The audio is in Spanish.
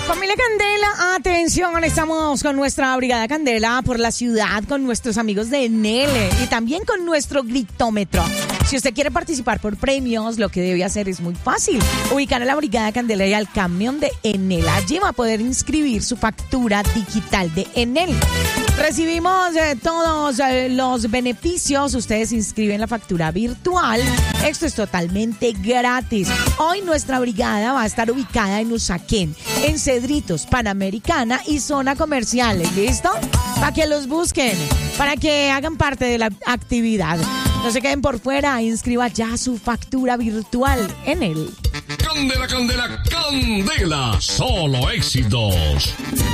Familia Candela, atención, estamos con nuestra Brigada Candela por la ciudad, con nuestros amigos de Enel y también con nuestro gritómetro. Si usted quiere participar por premios, lo que debe hacer es muy fácil. Ubicar a la Brigada Candela y al camión de Enel. Allí va a poder inscribir su factura digital de Enel. Recibimos todos los beneficios. Ustedes inscriben la factura virtual. Esto es totalmente gratis. Hoy nuestra brigada va a estar ubicada en Usaquén, en Cedritos, Panamericana y Zona Comercial. ¿Listo? Para que los busquen, para que hagan parte de la actividad. No se queden por fuera, inscriba ya su factura virtual en Enel. Candela, Candela, Candela, solo éxitos.